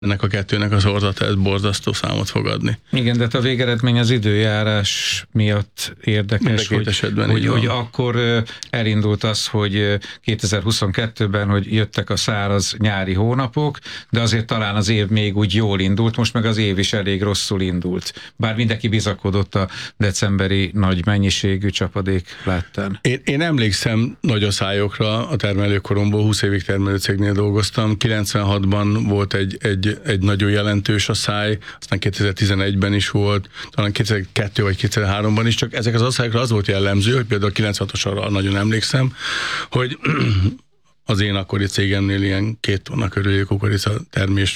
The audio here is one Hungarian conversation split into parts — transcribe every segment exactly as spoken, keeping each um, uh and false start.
ennek a kettőnek az orzata, ez borzasztó számot fog adni. Igen, de a végeredmény az időjárás miatt érdekes, hogy, hogy, hogy akkor elindult az, hogy kétezer-huszonkettőben, hogy jöttek a száraz nyári hónapok, de azért talán az év még úgy jól indult, most meg az év is elég rosszul indult. Bár mindenki bizakodott a decemberi nagy mennyiségű csapadék láttán. Én, én emlékszem nagy asszályokra a termelőkoromból, húsz évig termelőcégnél dolgoztam, kilencvenhatban volt egy, egy egy nagyon jelentős asszály, aztán kétezer-tizenegyben is volt, talán kétezer-kettő vagy kétezer-háromban is, csak ezek az asszályokra az volt jellemző, hogy például a kilencvenhatosra nagyon emlékszem, hogy az én akkori cégemnél ilyen két tonna körüli kukorica termés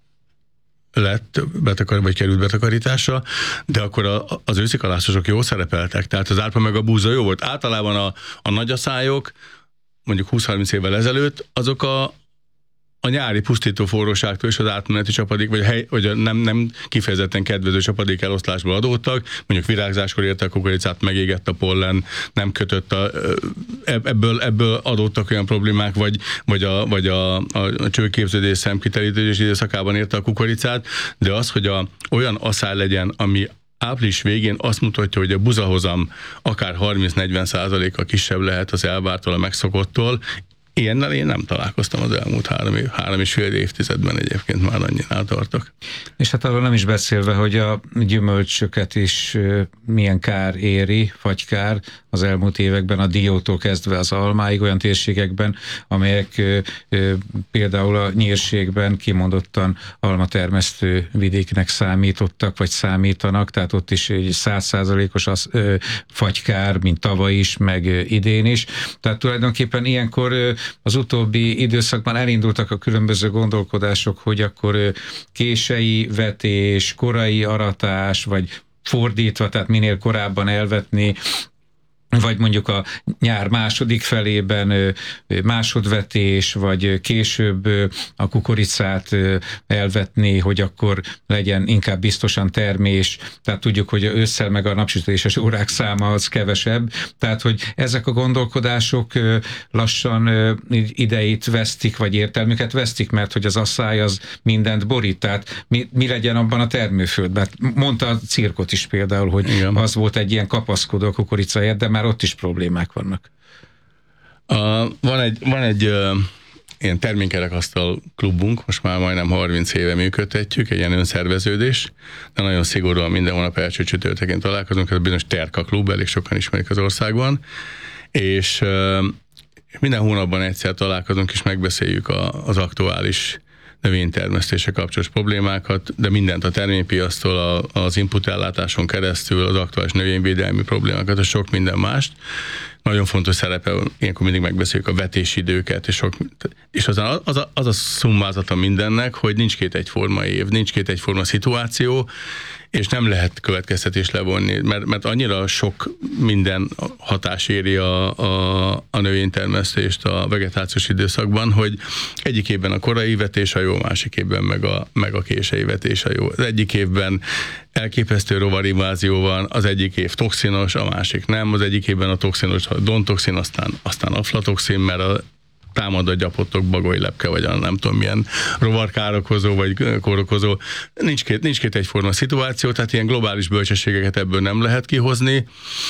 lett, betakar, vagy került betakarításra, de akkor a, az őszikalászosok jól szerepeltek, tehát az árpa meg a búza jó volt. Általában a, a nagy asszályok, mondjuk húsz-harminc évvel ezelőtt, azok a a nyári pusztító forróságtól és az átmeneti csapadék, vagy a, hely, vagy a nem, nem kifejezetten kedvező csapadék eloszlásból adódtak, mondjuk virágzáskor érte a kukoricát, megégett a pollen, nem kötött a, ebből, ebből adódtak olyan problémák, vagy, vagy a, vagy a, a csőképződés szemkitelítődés időszakában érte a kukoricát, de az, hogy a, olyan asszály legyen, ami április végén azt mutatja, hogy a buzahozam akár harminc-negyven százaléka kisebb lehet az elvártól, a megszokottól. Ilyennel én nem találkoztam az elmúlt három, év, három és fél évtizedben, egyébként már annyinál tartok. És hát arról nem is beszélve, hogy a gyümölcsöket is milyen kár éri, vagy kár az elmúlt években a diótól kezdve az almáig, olyan térségekben, amelyek például a nyírségben kimondottan almatermesztő vidéknek számítottak, vagy számítanak, tehát ott is egy száz százalékos fagykár, mint tavaly is, meg idén is. Tehát tulajdonképpen ilyenkor az utóbbi időszakban elindultak a különböző gondolkodások, hogy akkor kései vetés, korai aratás, vagy fordítva, tehát minél korábban elvetni, vagy mondjuk a nyár második felében másodvetés, vagy később a kukoricát elvetni, hogy akkor legyen inkább biztosan termés. Tehát tudjuk, hogy ősszel meg a napsütéses órák száma az kevesebb. Tehát, hogy ezek a gondolkodások lassan idejét vesztik, vagy értelmüket vesztik, mert hogy az asszály az mindent borít. Tehát mi, mi legyen abban a termőföld? Mert mondta a cirkot is például, hogy igen, az volt egy ilyen kapaszkodó kukoricáért, de már ott is problémák vannak. Uh, van egy, van egy uh, ilyen termékerekasztal klubunk, most már majdnem harminc éve működtetjük, egy ilyen önszerveződés, de nagyon szigorúan minden hónap első csütörtökén találkozunk, ez a bizonyos Terka klub, elég sokan ismerik az országban, és uh, minden hónapban egyszer találkozunk, és megbeszéljük a, az aktuális növénytermesztése kapcsolatos problémákat, de mindent a terménypiasztól, az inputellátáson keresztül, az aktuális növényvédelmi problémákat, és sok minden mást. Nagyon fontos szerepe, ilyenkor mindig megbeszéljük a vetési időket, és, sok, és az, a, az, a, az a szummázata mindennek, hogy nincs két egyforma év, nincs két egyforma szituáció, és nem lehet következtetést levonni, mert, mert annyira sok minden hatás éri a, a, a növénytermesztést a vegetációs időszakban, hogy egyik évben a korai vetés a jó, másik évben meg a, meg a késői vetés a jó. Az egyik évben elképesztő rovarinvázió van, az egyik év toxinos, a másik nem, az egyik évben a toxinos a dontoxin, aztán, aztán aflatoxin, mert a támad a gyapottok, bagolylepke, vagy a nem tudom milyen rovarkárokozó, vagy kórokozó. Nincs két, nincs két egyforma szituáció, tehát ilyen globális bölcsességeket ebből nem lehet kihozni,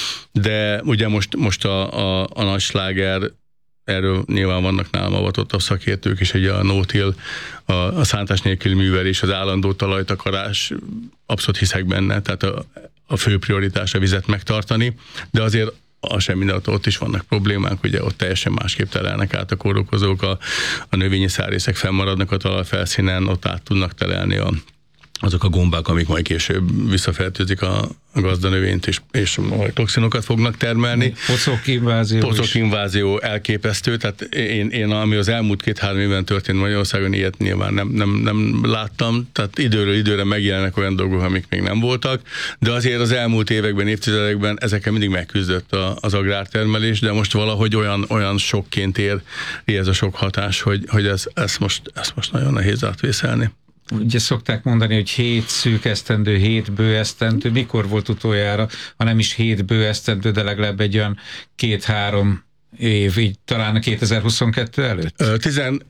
de ugye most, most a, a, a nagy sláger, erről nyilván vannak nálam avatottabb szakértők is, hogy a no-till, a, a szántás nélküli művelés, az állandó talajtakarás, abszolút hiszek benne, tehát a, a fő prioritás a vizet megtartani, de azért az sem minden, ott is vannak problémák, ugye ott teljesen másképp telelnek át a kórokozók, a, a növényi szárrészek fennmaradnak a talajfelszínen, ott át tudnak telelni a, azok a gombák, amik majd később visszafertőzik a, a gazdanövényt, és, és toxinokat fognak termelni. Pocokinvázió. Pocokinvázió elképesztő, tehát én, én, ami az elmúlt két-három évben történt Magyarországon, ilyet nyilván nem, nem, nem láttam, tehát időről időre megjelennek olyan dolgok, amik még nem voltak, de azért az elmúlt években, évtizedekben ezekkel mindig megküzdött a, az agrártermelés, de most valahogy olyan, olyan sokként ér ez a sok hatás, hogy, hogy ez, ez most, ezt most nagyon nehéz átvészelni. Ugye szokták mondani, hogy hét szűk esztendő, hét bő esztendő. Mikor volt utoljára, ha nem is hét bő esztendő, de legalább egy olyan két-három év, így talán a kétezer-huszonkettő előtt? Tizen,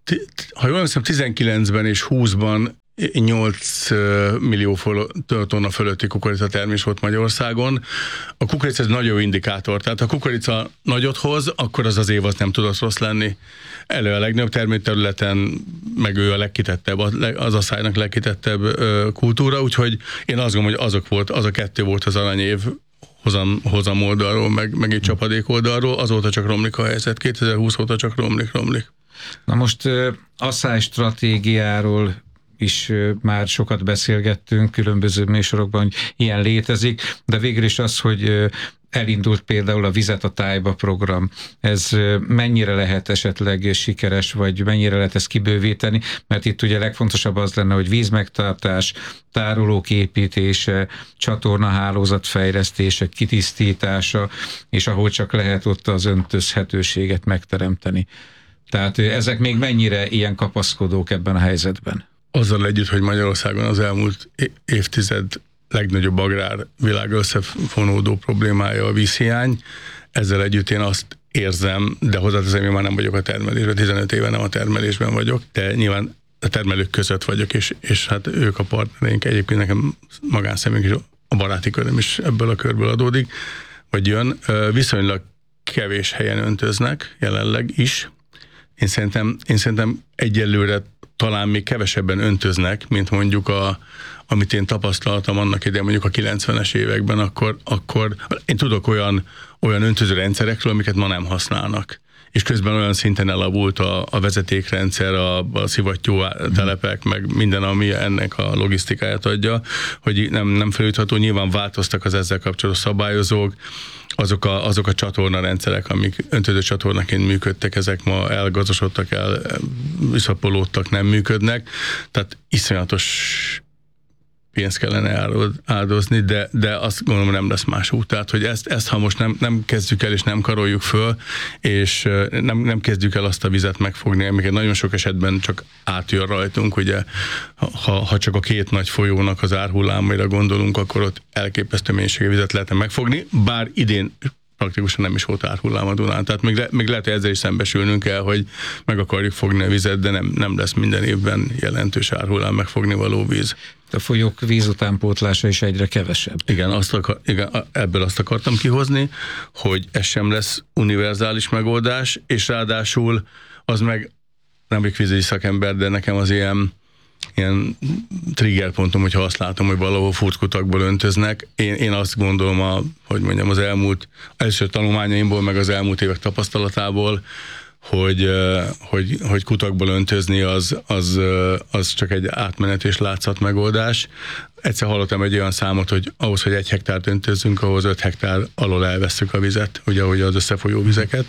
ha jól hiszem, tizenkilencben és húszban nyolc millió tonna fölötti kukorica termés volt Magyarországon. A kukorica ez nagyon jó indikátor, tehát ha a kukorica nagyot hoz, akkor az az év az nem tudott rossz lenni. Elő a legnagyobb termőterületen, meg ő a legkitettebb, az a szájnak legkitettebb kultúra, úgyhogy én azt gondolom, hogy azok volt, az a kettő volt az aranyév hozam, hozam oldalról, meg, meg egy csapadék oldalról, azóta csak romlik a helyzet. kétezer-húsz óta csak romlik, romlik. Na most asszály stratégiáról is már sokat beszélgettünk különböző műsorokban, hogy ilyen létezik, de végül is az, hogy elindult például a Vizet a tájba program. Ez mennyire lehet esetleg sikeres, vagy mennyire lehet ezt kibővíteni? Mert itt ugye legfontosabb az lenne, hogy vízmegtartás, tárolók építése, csatornahálózat fejlesztése, kitisztítása, és ahol csak lehet ott az öntözhetőséget megteremteni. Tehát ezek még mennyire ilyen kapaszkodók ebben a helyzetben? Azzal együtt, hogy Magyarországon az elmúlt évtized legnagyobb agrár világ összefonódó problémája a vízhiány, ezzel együtt én azt érzem, de hozzáteszem, én már nem vagyok a termelésben, tizenöt éve nem a termelésben vagyok, de nyilván a termelők között vagyok, és, és hát ők a partnereink, egyébként nekem magánszemélyünk is, a baráti köröm is ebből a körből adódik, vagy jön. Viszonylag kevés helyen öntöznek jelenleg is. Én szerintem, én szerintem egyelőre talán még kevesebben öntöznek, mint mondjuk a, amit én tapasztaltam annak idején, mondjuk a kilencvenes években, akkor, akkor én tudok olyan, olyan öntöző rendszerekről, amiket ma nem használnak. És közben olyan szinten elavult a, a vezetékrendszer, a, a szivattyú telepek, meg minden, ami ennek a logisztikáját adja, hogy nem, nem felültható. Nyilván változtak az ezzel kapcsolatos szabályozók, azok a, azok a csatornarendszerek, amik öntöző csatornaként működtek, ezek ma elgazosodtak, el, visszapolódtak, nem működnek. Tehát iszonyatos pénzt kellene áldozni, de, de azt gondolom, nem lesz más út. Tehát, hogy ezt, ezt ha most nem, nem kezdjük el, és nem karoljuk föl, és nem, nem kezdjük el azt a vizet megfogni, amiket nagyon sok esetben csak átjön rajtunk, ugye, ha, ha csak a két nagy folyónak az árhullámaira gondolunk, akkor ott elképesztő mennyiségű vizet lehetne megfogni, bár idén praktikusan nem is volt árhullám a Dunán. Tehát még, le, még lehet, hogy ezzel is szembesülnünk kell, hogy meg akarjuk fogni a vizet, de nem, nem lesz minden évben jelentős árhullám megfogni való víz. A folyók vízutánpótlása is egyre kevesebb. Igen, azt akar, igen, ebből azt akartam kihozni, hogy ez sem lesz univerzális megoldás, és ráadásul az meg nem vagyok vízügyi szakember, de nekem az ilyen ilyen triggerpontom, hogyha azt látom, hogy valahol furtkutakból öntöznek. Én, én azt gondolom, a, hogy mondjam, az elmúlt, első tanulmányaimból, meg az elmúlt évek tapasztalatából, hogy, hogy, hogy kutakból öntözni az, az, az csak egy átmenet és látszat megoldás. Egyszer hallottam egy olyan számot, hogy ahhoz, hogy egy hektárt öntözzünk, ahhoz öt hektár alól elvesszük a vizet, ugye, ahogy az összefolyó vizeket.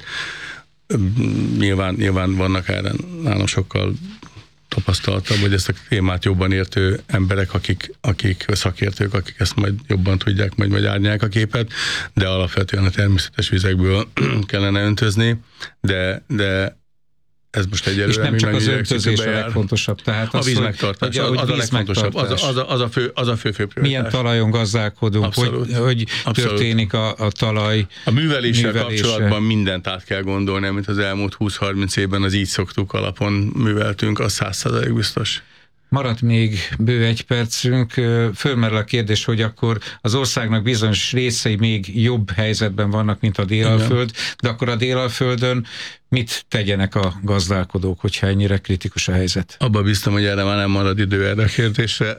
Nyilván, nyilván vannak erre nálam sokkal tapasztaltabb, hogy ezt a témát jobban értő emberek, akik, akik szakértők, akik ezt majd jobban tudják, majd majd árnyák a képet, de alapvetően a természetes vizekből kellene öntözni, de, de ez most egyelőre és nem csak az öntözés a legfontosabb. Tehát a az, vízmegtartás, az, az a legfontosabb, az a, az, a, az, a fő, az a fő, fő prioritás. Milyen talajon gazdálkodunk, abszolút, hogy, hogy abszolút. történik a, a talaj A műveléssel művelése. kapcsolatban mindent át kell gondolni, amit az elmúlt húsz-harminc évben az így szoktuk alapon műveltünk, az száz százalék biztos. Maradt még bő egy percünk. Fölmerül a kérdés, hogy akkor az országnak bizonyos részei még jobb helyzetben vannak, mint a Délalföld, de akkor a Délalföldön mit tegyenek a gazdálkodók, hogyha ennyire kritikus a helyzet? Abba biztos, hogy erre már nem marad idő erre a kérdésre.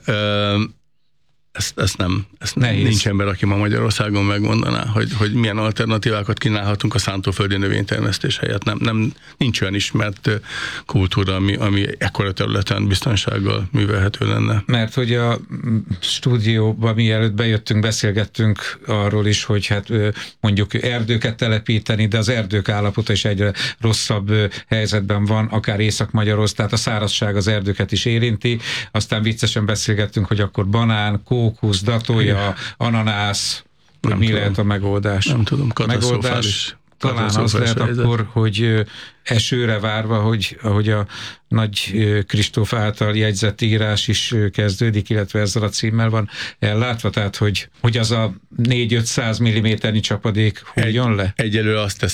Ezt, ezt nem, ezt Nehéz. nincs ember, aki ma Magyarországon megmondaná, hogy, hogy milyen alternatívákat kínálhatunk a szántóföldi növénytermesztés helyett. Nem, nem, nincs olyan ismert kultúra, ami, ami ekkora területen biztonsággal művelhető lenne. Mert hogy a stúdióban mielőtt bejöttünk, beszélgettünk arról is, hogy hát mondjuk erdőket telepíteni, de az erdők állapota is egyre rosszabb helyzetben van, akár Észak-Magyarország, tehát a szárazság az erdőket is érinti. Aztán viccesen beszélgettünk, hogy akkor banán, kókusz, datója, ananász, nem mi tudom. lehet a megoldás? Nem tudom, katasztrofális. Talán az lehet helyzet. akkor, hogy esőre várva, hogy ahogy a Nagy Kristóf által jegyzett írás is kezdődik, illetve ezzel a címmel van ellátva, tehát hogy, hogy az a négy-ötszáz milliméternyi csapadék hogyan le? Egyelőre azt teszi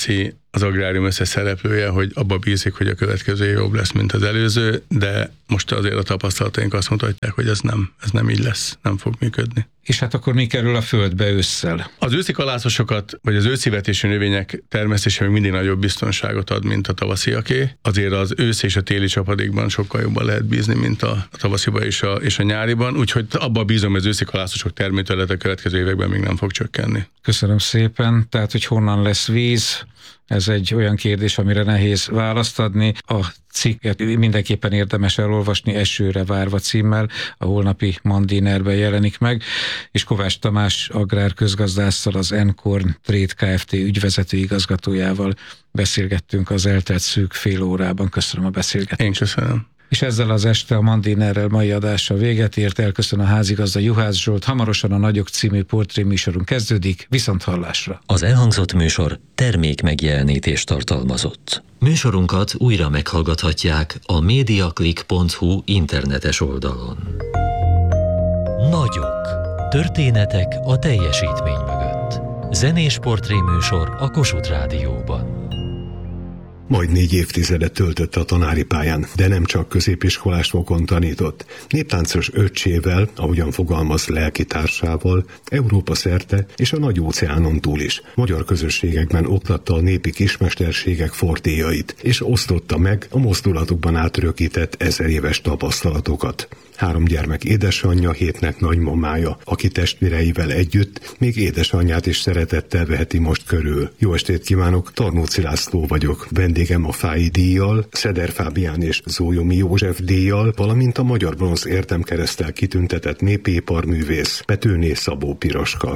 az agrárium összes szereplője, hogy abba bízik, hogy a következő jobb lesz, mint az előző, de most azért a tapasztalataink azt mutatják, hogy ez nem, ez nem így lesz, nem fog működni. És hát akkor mi kerül a földbe ősszel? Az őszi kalászosokat, vagy az őszivetésű növények termesztése még mindig nagyobb biztonságot ad, mint a tavasziaké. Azért az ősz és a téli csapadékban sokkal jobban lehet bízni, mint a tavasziban és a, és a nyáriban, úgyhogy abban bízom, hogy az őszi kalászosok termőterülete a következő években még nem fog csökkenni. Köszönöm szépen. Tehát, hogy honnan lesz víz, ez egy olyan kérdés, amire nehéz választ adni. A cikket mindenképpen érdemes elolvasni, Esőre várva címmel, a holnapi Mandinerben jelenik meg, és Kovács Tamás agrárközgazdásszal, az Enkorn Trade Kft. Ügyvezető igazgatójával beszélgettünk az eltelt szűk fél órában. Köszönöm a beszélgetést. Én köszönöm. És ezzel az este a Mandinerrel mai adása véget ért, elköszön a házigazda Juhász Zsolt, hamarosan a Nagyok című portréműsorunk kezdődik, viszont hallásra. Az elhangzott műsor termék megjelenítést tartalmazott. Műsorunkat újra meghallgathatják a mediaclick pont hu internetes oldalon. Nagyok. Történetek a teljesítmény mögött. Zenés portréműsor a Kossuth Rádióban. Majd négy évtizedet töltött a tanári pályán, de nem csak középiskolás fokon tanított. Néptáncos öccsével, ahogyan fogalmaz lelkitársával, Európa szerte és a nagy óceánon túl is. Magyar közösségekben oktatta a népi kismesterségek fortéjait, és osztotta meg a mozdulatokban átörökített ezer éves tapasztalatokat. Három gyermek édesanyja, hétnek nagymamája, aki testvéreivel együtt még édesanyját is szeretettel veheti most körül. Jó estét kívánok, Tarnóci László vagyok. Vendégem a Fái díjjal, Szeder Fábián és Zólyomi József díjjal, valamint a Magyar Bronz Érdemkereszttel kitüntetett népiparművész Petőné Szabó Piroska.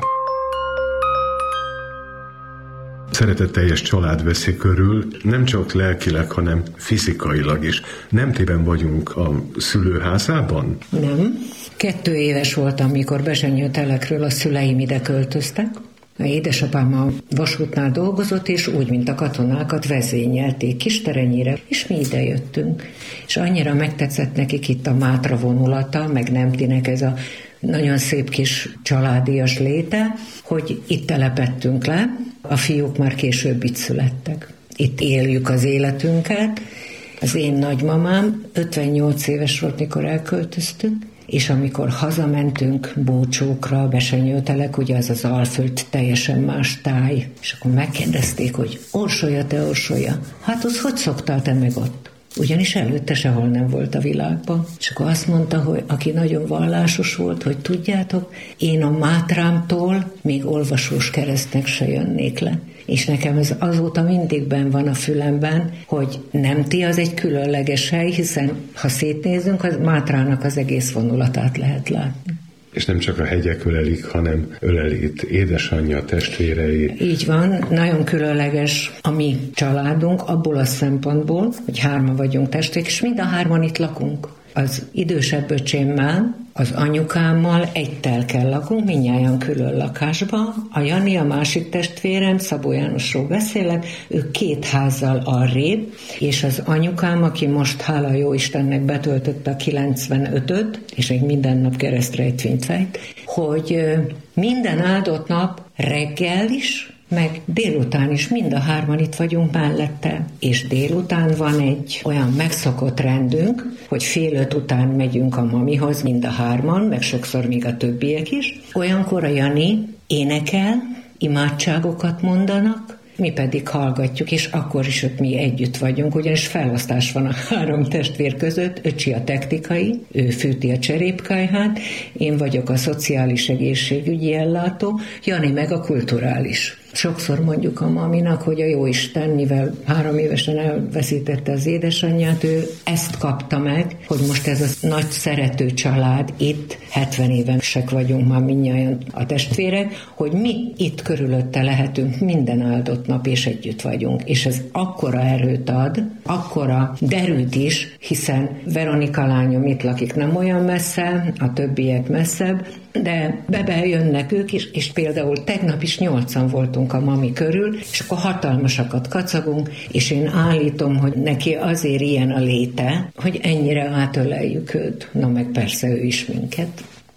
Szeretetteljes család veszi körül, nem csak lelkileg, hanem fizikailag is. Nem tében vagyunk a szülőházában? Nem. Kettő éves voltam, mikor Besenyőtelekről a szüleim ide költöztek. A édesapám a vasútnál dolgozott, és úgy, mint a katonákat vezényelték Kisterenyire, és mi ide jöttünk. És annyira megtetszett nekik itt a Mátra vonulata, meg Nemtinek ez a nagyon szép kis családias léte, hogy itt telepettünk le, a fiúk már később itt születtek. Itt éljük az életünket. Az én nagymamám ötvennyolc éves volt, mikor elköltöztünk, és amikor hazamentünk Búcsókra, Besenyőtelek, ugye az az Alföld teljesen más táj, és akkor megkérdezték, hogy Orsolya, te Orsolya, hát az hogy szoktál te meg ott? Ugyanis előtte sehol nem volt a világban. És akkor azt mondta, hogy aki nagyon vallásos volt, hogy tudjátok, én a Mátrámtól még olvasós keresztnek se jönnék le. És nekem ez azóta mindig benn van a fülemben, hogy Nemti az egy különleges hely, hiszen ha szétnézünk, az Mátrának az egész vonulatát lehet látni. És nem csak a hegyek ölelik, hanem öleli itt édesanyja, testvérei. Így van, nagyon különleges a mi családunk abból a szempontból, hogy hárman vagyunk testvérek, és mind a hárman itt lakunk. Az idősebb öcsémmel, az anyukámmal egy telken lakunk, mindnyájan külön lakásba. A Jani, a másik testvérem, Szabó Jánosról beszélek, ő két házzal arrébb, és az anyukám, aki most hála jó Istennek betöltötte a kilencvenötöt, és még minden nap keresztrejtvényt fejt, hogy minden áldott nap reggel is, meg délután is mind a hárman itt vagyunk mellette, és délután van egy olyan megszokott rendünk, hogy fél öt után megyünk a mamihoz mind a hárman, meg sokszor még a többiek is. Olyankor a Jani énekel, imádságokat mondanak, mi pedig hallgatjuk, és akkor is ott mi együtt vagyunk, ugyanis felosztás van a három testvér között, öcsi a technikai, ő fűti a cserépkályhát, én vagyok a szociális egészségügyi ellátó, Jani meg a kulturális. Sokszor mondjuk a maminak, hogy a Jóisten, mivel három évesen elveszítette az édesanyját, ő ezt kapta meg, hogy most ez a nagy szerető család itt, hetven évesek vagyunk már mindnyájan a testvérek, hogy mi itt körülötte lehetünk minden áldott nap, és együtt vagyunk. És ez akkora erőt ad, akkora derűt is, hiszen Veronika lányom itt lakik nem olyan messze, a többiek messzebb, de be jönnek ők is, és például tegnap is nyolcan voltunk a mami körül, és akkor hatalmasakat kacagunk, és én állítom, hogy neki azért ilyen a léte, hogy ennyire átöleljük őt. Na meg persze ő is minket.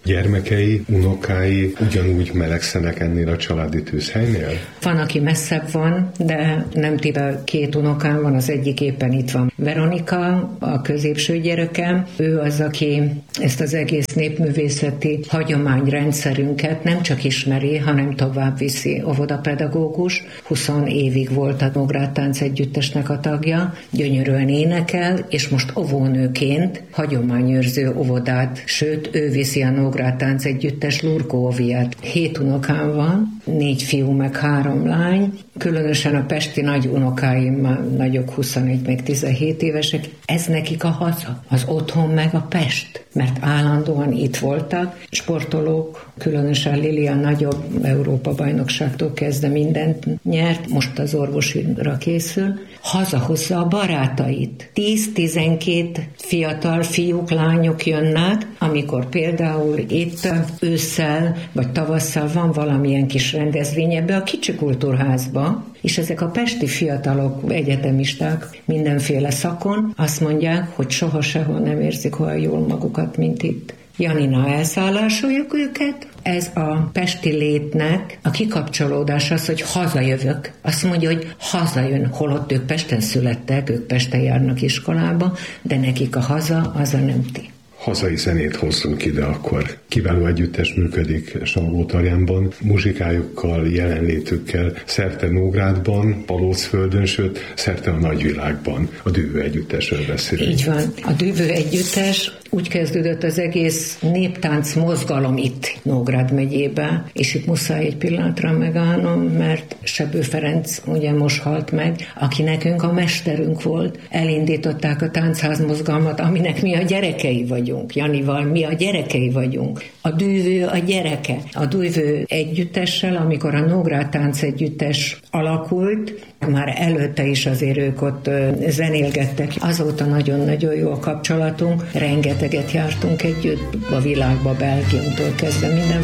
gyermekei, unokái ugyanúgy melegszenek ennél a családi tűzhelynél? Van, aki messzebb van, de nem tivel két unokám van, az egyik éppen itt van. Veronika, a középső gyerekem, ő az, aki ezt az egész népművészeti hagyományrendszerünket nem csak ismeri, hanem tovább viszi. Óvodapedagógus, húsz évig volt a Nógrád Tánc Együttesnek a tagja, gyönyörűen énekel, és most óvónőként hagyományőrző óvodát, sőt, ő viszi a Nógrád Tánc Együttes Lurkó óviát. Hét unokám van, négy fiú meg három lány, különösen a pesti nagy unokáim már nagyok, huszonegy meg tizenhét évesek, ez nekik a haza, az otthon meg a Pest, mert állandóan itt voltak, sportolók, különösen Lili a nagyobb Európa-bajnokságtól kezdve mindent nyert, most az orvosira készül, hazahozza a barátait. tíz-tizenkét fiatal fiúk, lányok jönnek, amikor például itt ősszel vagy tavasszal van valamilyen kis rendezvény ebbe a kicsi kultúrházba, és ezek a pesti fiatalok, egyetemisták mindenféle szakon azt mondják, hogy soha sehol nem érzik olyan jól magukat, mint itt. Janina, elszállásoljuk őket. Ez a pesti létnek a kikapcsolódás az, hogy hazajövök. Azt mondja, hogy hazajön, holott ők Pesten születtek, ők Pesten járnak iskolába, de nekik a haza, az a nem ti. Hazai zenét hozzunk ide akkor. Kiváló együttes működik Salgótarjánban, muzsikájukkal, jelenlétükkel, szerte Nógrádban, Palócföldön, sőt, szerte a nagyvilágban. A Dühő Együttesről beszélünk. Így van. A Dühő Együttes, úgy kezdődött az egész néptánc mozgalom itt Nógrád megyében, és itt muszáj egy pillanatra megállnom, mert Sebő Ferenc ugye most halt meg, aki nekünk a mesterünk volt. Elindították a táncház mozgalmat, aminek mi a gyerekei vagyunk. Janival mi a gyerekei vagyunk. A Dühő a gyereke. A Dühő Együttessel, amikor a Nógrád Tánc Együttes alakult, már előtte is azért ők ott zenélgettek. Azóta nagyon-nagyon jó a kapcsolatunk. Rengeteget jártunk együtt a világba, Belgiumtól kezdve minden